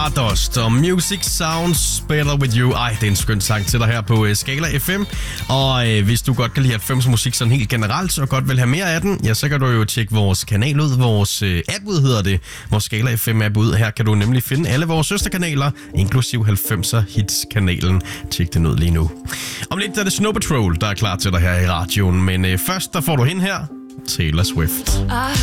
Stardust og Music Sounds Better With You. Ej, det er en skøn sang til dig her på Skala FM. Og hvis du godt kan lide 90's musik sådan helt generelt, og godt vil have mere af den, ja, så kan du jo tjekke vores kanal ud, vores app ud hedder det, vores Skala FM app ud. Her kan du nemlig finde alle vores søsterkanaler, inklusiv 90'er hits-kanalen. Tjek den ud lige nu. Om lidt er det Snow Patrol, der er klar til dig her i radioen, men først der får du hende her, Taylor Swift.